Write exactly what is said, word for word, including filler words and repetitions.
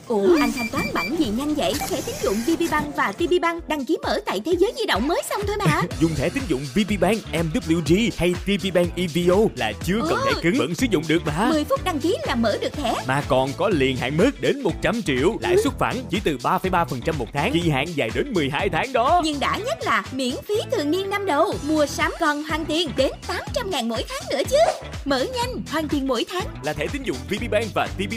Ủa, anh thanh toán bằng gì nhanh vậy? Thẻ tín dụng vê pê Bank và tê pê Bank đăng ký mở tại Thế giới di động mới xong thôi mà. Dùng thẻ tín dụng vê pê Bank, em vê giê hay tê pê Bank e vê o là chưa cần Ồ. thẻ cứng vẫn sử dụng được mà. mười phút đăng ký là mở được thẻ. Mà còn có liền hạn mức đến một trăm triệu, lãi suất phẳng chỉ từ ba phẩy ba phần trăm một tháng, kỳ hạn dài đến mười hai tháng đó. Nhưng đã nhất là miễn phí thường niên năm đầu, mua sắm còn hoàn tiền đến tám trăm ngàn mỗi tháng nữa chứ. Mở nhanh, hoàn tiền mỗi tháng. Là thẻ tín dụng vê pê Bank và tê pê